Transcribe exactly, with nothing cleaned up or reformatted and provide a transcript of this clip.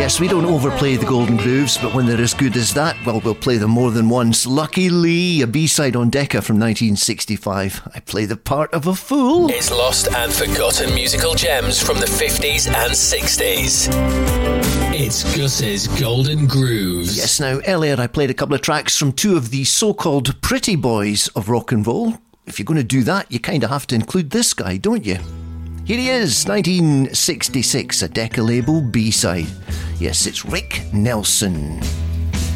Yes, we don't overplay the Golden Grooves, but when they're as good as that, well, we'll play them more than once. Lucky Lee, a B-side on Decca from nineteen sixty-five. I play the part of a fool. It's lost and forgotten musical gems from the fifties and sixties. It's Gus's Golden Grooves. Yes, now, earlier I played a couple of tracks from two of the so-called pretty boys of rock and roll. If you're going to do that, you kind of have to include this guy, don't you? Here he is, nineteen sixty-six, a Decca label B-side. Yes, it's Rick Nelson.